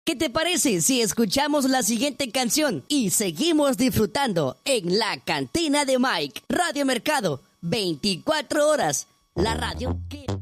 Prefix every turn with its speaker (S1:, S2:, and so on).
S1: ¿Qué te parece si escuchamos la siguiente canción y seguimos disfrutando en la cantina de Mike? Radio Mercado, 24 horas. La radio que...